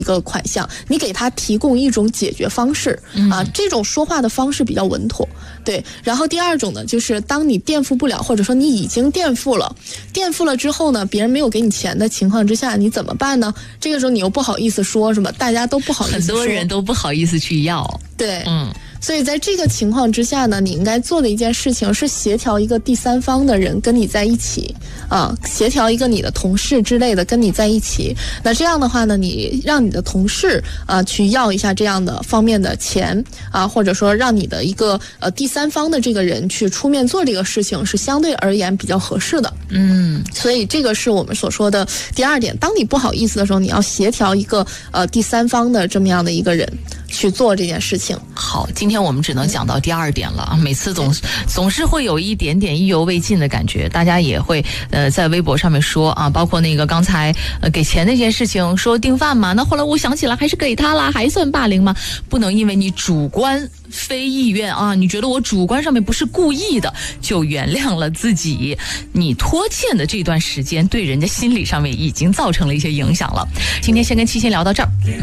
一个款项，你给他提供一种解决方式啊，这种说话的方式比较稳妥。对，然后第二种呢，就是当你垫付不了，或者说你已经垫付了之后呢，别人没有给你钱的情况之下，你怎么办呢？这个时候你又不好意思说什么，大家都不好意思说， 很多人都不好意思去要。 对，所以在这个情况之下呢，你应该做的一件事情是协调一个第三方的人跟你在一起啊，协调一个你的同事之类的跟你在一起。那这样的话呢，你让你的同事去要一下这样的方面的钱啊，或者说让你的一个第三方的这个人去出面做这个事情，是相对而言比较合适的。所以这个是我们所说的第二点。当你不好意思的时候，你要协调一个第三方的这么样的一个人去做这件事情。 好，今天我们只能讲到第二点了啊！每次总是会有一点点意犹未尽的感觉，大家也会在微博上面说啊，包括那个刚才给钱那件事情，说订饭嘛，那后来我想起来还是给他了，还算霸凌吗？不能因为你主观非意愿啊，你觉得我主观上面不是故意的，就原谅了自己。你拖欠的这段时间对人家心理上面已经造成了一些影响了。今天先跟七仙聊到这儿。